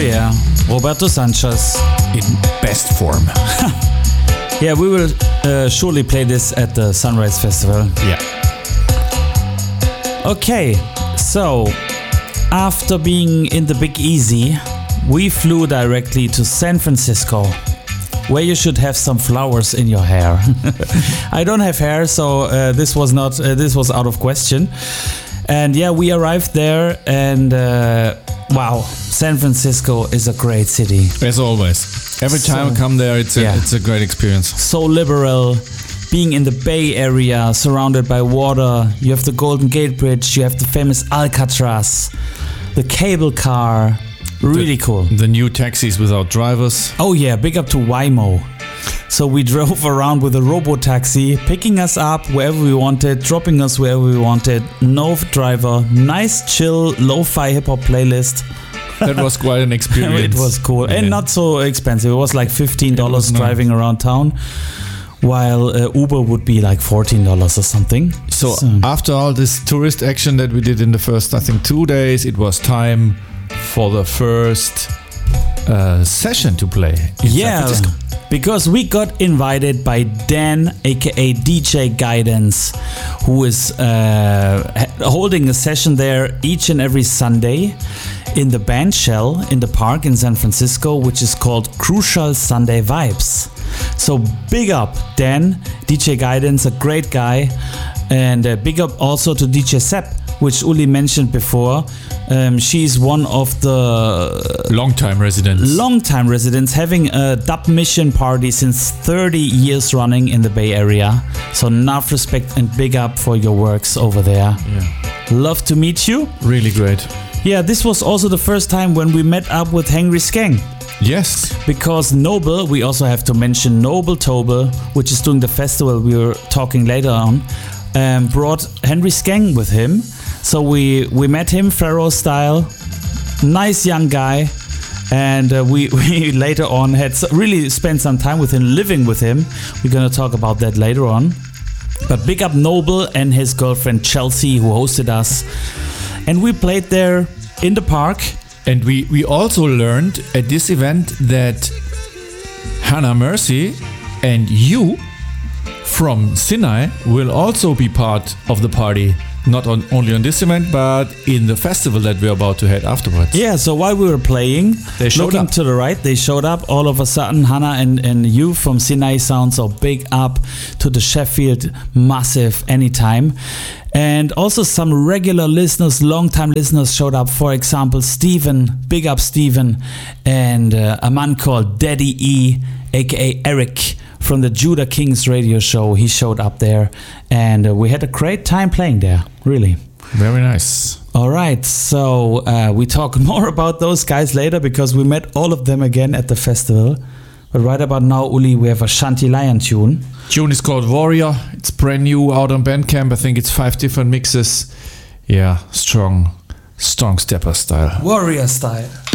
yeah, Roberto Sanchez in best form. Yeah, we will surely play this at the Sunrise Festival. Yeah. Okay, so after being in the Big Easy, we flew directly to San Francisco, where you should have some flowers in your hair. I don't have hair, so this was out of question. And yeah, we arrived there, and wow, San Francisco is a great city. As always, every time I come there, it's a great experience. So liberal. Being in the Bay Area, surrounded by water, you have the Golden Gate Bridge, you have the famous Alcatraz, the cable car, really cool. The new taxis without drivers. Oh yeah, big up to Waymo. So we drove around with a robo-taxi, picking us up wherever we wanted, dropping us wherever we wanted, no driver, nice chill lo-fi hip-hop playlist. That was quite an experience. It was cool, and not so expensive. It was like $15 driving around town. While Uber would be like $14 or something. So after all this tourist action that we did in the first, I think, 2 days, it was time for the first session to play in San Francisco. Because we got invited by Dan, aka DJ Guidance, who is holding a session there each and every Sunday in the band shell in the park in San Francisco, which is called Crucial Sunday Vibes. So big up Dan, DJ Guidance, a great guy, and big up also to DJ Sepp, which Uli mentioned before. She's one of the long-time residents having a dub mission party since 30 years running in the Bay Area. So enough respect and big up for your works over there. Yeah. Love to meet you. Really great. Yeah, this was also the first time when we met up with Henry Skeng. Yes. Because Noble, we also have to mention Noble Tobel, which is doing the festival we were talking later on, brought Henry Skeng with him. So we met him Pharaoh style, nice young guy, and we later on had really spent some time with him, living with him. We're gonna talk about that later on. But big up Noble and his girlfriend Chelsea, who hosted us, and we played there in the park. And we also learned at this event that Hannah Mercy and you from Sinai will also be part of the party. Not only on this event, but in the festival that we're about to head afterwards. Yeah, so while we were playing, looking to the right, they showed up. All of a sudden, Hannah and you from Sinai Sound, so big up to the Sheffield Massive anytime. And also some regular listeners, long-time listeners showed up. For example, Steven, big up Steven, and a man called Daddy E, aka Eric, from the Judah Kings radio show. He showed up there, and we had a great time playing there, really. Very nice. All right, so we talk more about those guys later because we met all of them again at the festival. But right about now, Uli, we have a Shanty Lion tune. Tune is called Warrior. It's brand new, out on Bandcamp. I think it's 5 different mixes. Yeah, strong stepper style. Warrior style.